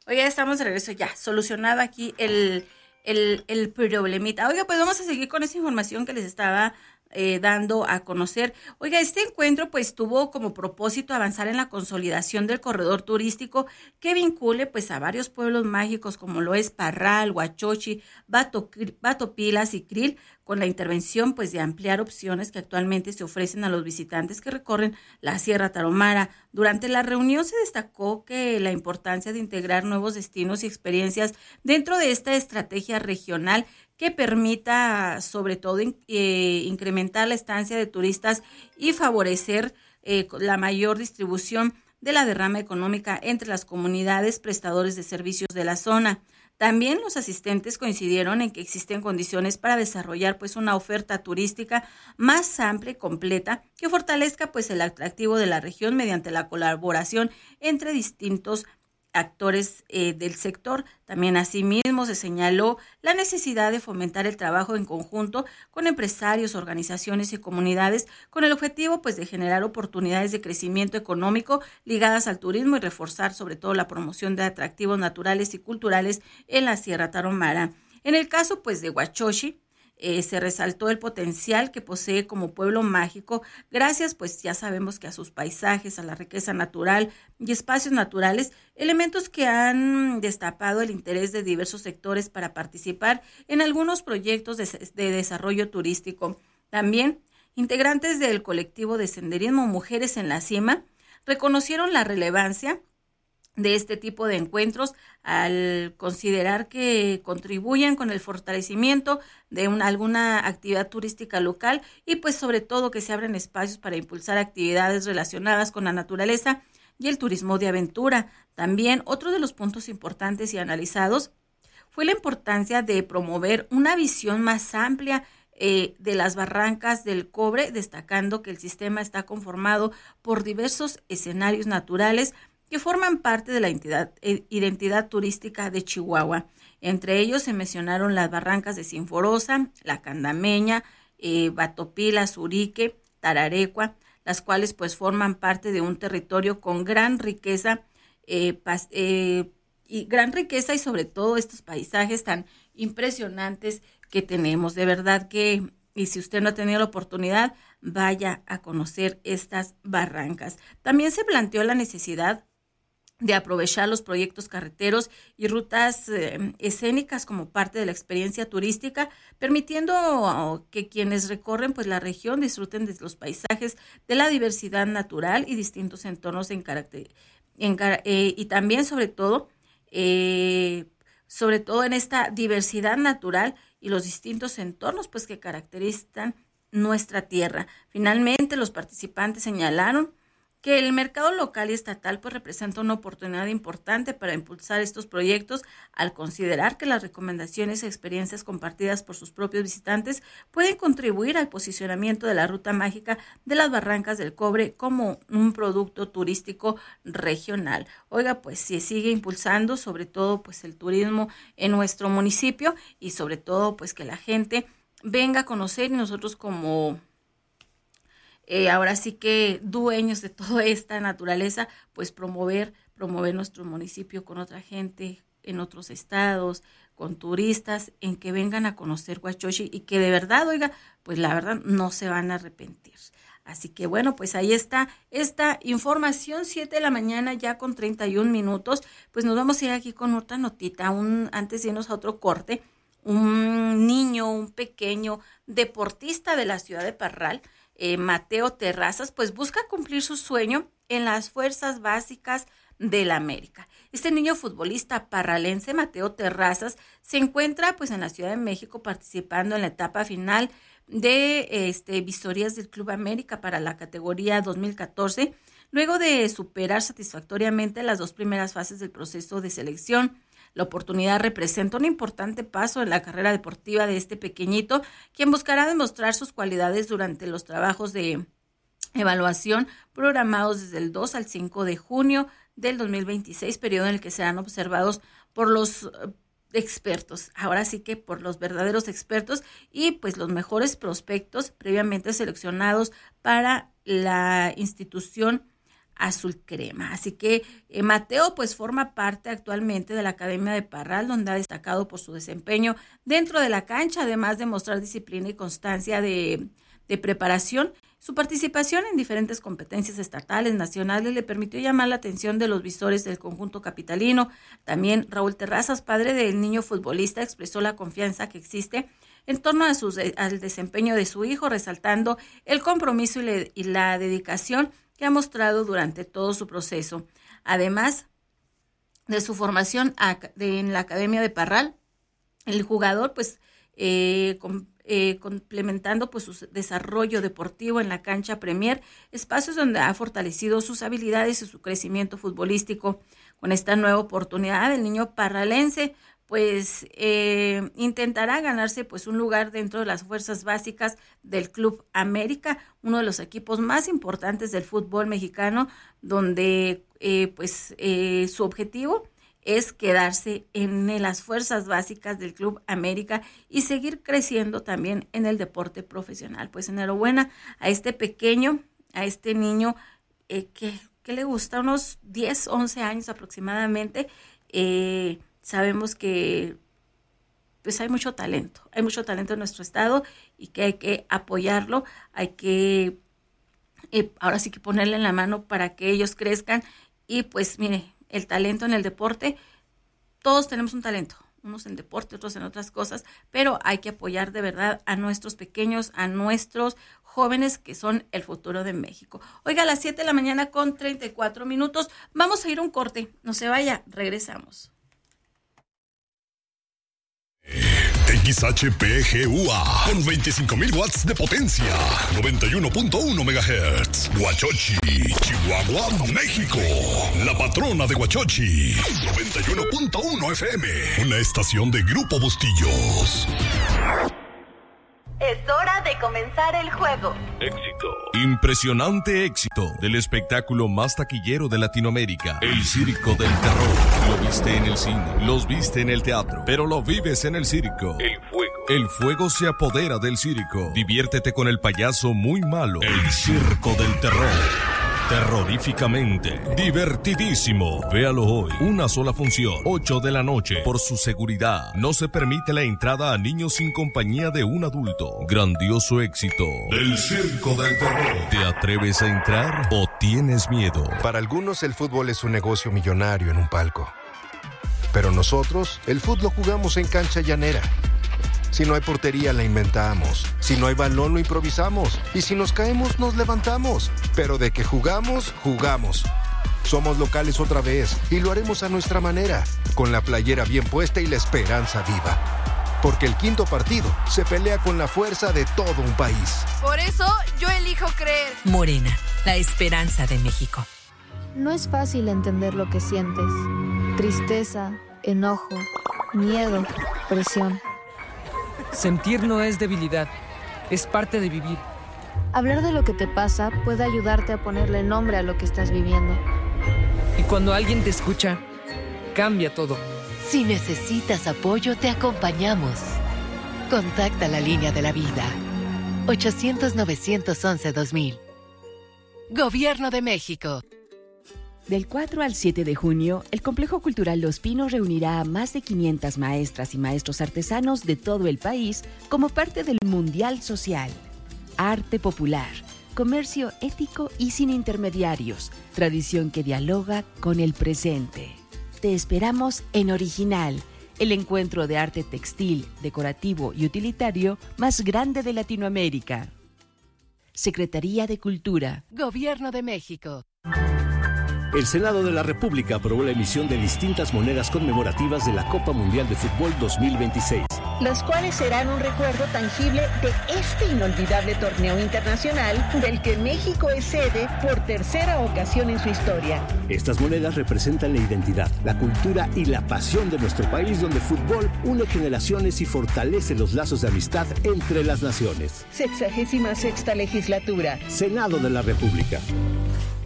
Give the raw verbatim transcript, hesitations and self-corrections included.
Oiga, estamos de regreso ya, solucionado aquí el, el, el problemita. Oiga, pues vamos a seguir con esa información que les estaba eh, dando a conocer. Oiga, este encuentro pues tuvo como propósito avanzar en la consolidación del corredor turístico que vincule pues a varios pueblos mágicos como lo es Parral, Huachochi, Bato, Batopilas y Krill, con la intervención pues de ampliar opciones que actualmente se ofrecen a los visitantes que recorren la Sierra Tarahumara. Durante la reunión se destacó que la importancia de integrar nuevos destinos y experiencias dentro de esta estrategia regional que permita sobre todo eh, incrementar la estancia de turistas y favorecer eh, la mayor distribución de la derrama económica entre las comunidades prestadores de servicios de la zona. También los asistentes coincidieron en que existen condiciones para desarrollar pues una oferta turística más amplia y completa que fortalezca pues el atractivo de la región mediante la colaboración entre distintos actores eh, del sector. También asimismo se señaló la necesidad de fomentar el trabajo en conjunto con empresarios, organizaciones y comunidades con el objetivo pues de generar oportunidades de crecimiento económico ligadas al turismo y reforzar sobre todo la promoción de atractivos naturales y culturales en la Sierra Tarahumara. En el caso pues de Huachochi, Eh, se resaltó el potencial que posee como pueblo mágico, gracias pues ya sabemos que a sus paisajes, a la riqueza natural y espacios naturales, elementos que han destapado el interés de diversos sectores para participar en algunos proyectos de, de desarrollo turístico. También, integrantes del colectivo de senderismo Mujeres en la Cima reconocieron la relevancia de este tipo de encuentros al considerar que contribuyen con el fortalecimiento de una, alguna actividad turística local y pues sobre todo que se abren espacios para impulsar actividades relacionadas con la naturaleza y el turismo de aventura. También otro de los puntos importantes y analizados fue la importancia de promover una visión más amplia eh, de las barrancas del cobre, destacando que el sistema está conformado por diversos escenarios naturales que forman parte de la identidad, identidad turística de Chihuahua. Entre ellos se mencionaron las barrancas de Sinforosa, La Candameña, eh, Batopilas, Urique, Tararecua, las cuales pues forman parte de un territorio con gran riqueza eh, pas, eh, y gran riqueza y sobre todo estos paisajes tan impresionantes que tenemos. De verdad que, y si usted no ha tenido la oportunidad, vaya a conocer estas barrancas. También se planteó la necesidad de aprovechar los proyectos carreteros y rutas eh, escénicas como parte de la experiencia turística, permitiendo oh, que quienes recorren pues la región disfruten de los paisajes, de la diversidad natural y distintos entornos en carácter, en, eh, y también sobre todo, eh, sobre todo en esta diversidad natural y los distintos entornos pues que caracterizan nuestra tierra. Finalmente, los participantes señalaron que el mercado local y estatal pues representa una oportunidad importante para impulsar estos proyectos al considerar que las recomendaciones y experiencias compartidas por sus propios visitantes pueden contribuir al posicionamiento de la ruta mágica de las Barrancas del Cobre como un producto turístico regional. Oiga, pues se sigue impulsando sobre todo pues el turismo en nuestro municipio y sobre todo pues que la gente venga a conocer y nosotros como Eh, ahora sí que dueños de toda esta naturaleza, pues promover, promover nuestro municipio con otra gente en otros estados, con turistas, en que vengan a conocer Huachochi y que de verdad, oiga, pues la verdad no se van a arrepentir. Así que bueno, pues ahí está esta información, siete de la mañana ya con treinta y un minutos, pues nos vamos a ir aquí con otra notita, un, antes de irnos a otro corte, un niño, un pequeño deportista de la ciudad de Parral, Eh, Mateo Terrazas, pues busca cumplir su sueño en las fuerzas básicas de la América. Este niño futbolista parralense, Mateo Terrazas, se encuentra pues en la Ciudad de México participando en la etapa final de este, visorías del Club América para la categoría dos mil catorce, luego de superar satisfactoriamente las dos primeras fases del proceso de selección. La oportunidad representa un importante paso en la carrera deportiva de este pequeñito, quien buscará demostrar sus cualidades durante los trabajos de evaluación programados desde el dos al cinco de junio del dos mil veintiséis, periodo en el que serán observados por los expertos, ahora sí que por los verdaderos expertos y pues los mejores prospectos previamente seleccionados para la institución azul crema. Así que eh, Mateo pues forma parte actualmente de la Academia de Parral, donde ha destacado por su desempeño dentro de la cancha, además de mostrar disciplina y constancia de, de preparación. Su participación en diferentes competencias estatales, nacionales, le permitió llamar la atención de los visores del conjunto capitalino. También Raúl Terrazas, padre del niño futbolista, expresó la confianza que existe en torno a sus, al desempeño de su hijo, resaltando el compromiso y, le, y la dedicación que ha mostrado durante todo su proceso. Además de su formación en la Academia de Parral, el jugador pues eh, con, eh, complementando pues su desarrollo deportivo en la cancha Premier, espacios donde ha fortalecido sus habilidades y su crecimiento futbolístico. Con esta nueva oportunidad, el niño parralense pues eh, intentará ganarse pues un lugar dentro de las fuerzas básicas del Club América, uno de los equipos más importantes del fútbol mexicano, donde eh, pues eh, su objetivo es quedarse en las fuerzas básicas del Club América y seguir creciendo también en el deporte profesional. Pues enhorabuena a este pequeño, a este niño eh, que, que le gusta, unos diez, once años aproximadamente. eh, Sabemos que pues hay mucho talento, hay mucho talento en nuestro estado y que hay que apoyarlo, hay que eh, ahora sí que ponerle en la mano para que ellos crezcan. Y pues mire, el talento en el deporte, todos tenemos un talento, unos en deporte, otros en otras cosas, pero hay que apoyar de verdad a nuestros pequeños, a nuestros jóvenes que son el futuro de México. Oiga, a las siete de la mañana con treinta y cuatro minutos, vamos a ir a un corte, no se vaya, regresamos. X H P G U A con veinticinco mil watts de potencia, noventa y uno punto uno megahertz. Huachochi, Chihuahua, México. La patrona de Huachochi, noventa y uno punto uno F M. Una estación de Grupo Bustillos. Es hora de comenzar el juego. Éxito. Impresionante éxito del espectáculo más taquillero de Latinoamérica. El Circo del Terror. Lo viste en el cine, los viste en el teatro, pero lo vives en el circo. El fuego. El fuego se apodera del circo. Diviértete con el payaso muy malo. El Circo del Terror. Terroríficamente divertidísimo. Véalo hoy. Una sola función, ocho de la noche. Por su seguridad, no se permite la entrada a niños sin compañía de un adulto. Grandioso éxito del Circo del Terror. ¿Te atreves a entrar o tienes miedo? Para algunos el fútbol es un negocio millonario en un palco. Pero nosotros, el fútbol lo jugamos en cancha llanera. Si no hay portería, la inventamos. Si no hay balón, lo improvisamos. Y si nos caemos, nos levantamos. Pero de que jugamos, jugamos. Somos locales otra vez y lo haremos a nuestra manera, con la playera bien puesta y la esperanza viva. Porque el quinto partido se pelea con la fuerza de todo un país. Por eso, yo elijo creer. Morena, la esperanza de México. No es fácil entender lo que sientes. Tristeza, enojo, miedo, presión. Sentir no es debilidad, es parte de vivir. Hablar de lo que te pasa puede ayudarte a ponerle nombre a lo que estás viviendo. Y cuando alguien te escucha, cambia todo. Si necesitas apoyo, te acompañamos. Contacta la línea de la vida. ochocientos, novecientos once, dos mil. Gobierno de México. Del cuatro al siete de junio, el Complejo Cultural Los Pinos reunirá a más de quinientas maestras y maestros artesanos de todo el país como parte del Mundial Social. Arte popular, comercio ético y sin intermediarios, tradición que dialoga con el presente. Te esperamos en Original, el encuentro de arte textil, decorativo y utilitario más grande de Latinoamérica. Secretaría de Cultura. Gobierno de México. El Senado de la República aprobó la emisión de distintas monedas conmemorativas de la Copa Mundial de Fútbol dos mil veintiséis. Las cuales serán un recuerdo tangible de este inolvidable torneo internacional del que México es sede por tercera ocasión en su historia. Estas monedas representan la identidad, la cultura y la pasión de nuestro país, donde el fútbol une generaciones y fortalece los lazos de amistad entre las naciones. Sexagésima sexta legislatura. Senado de la República.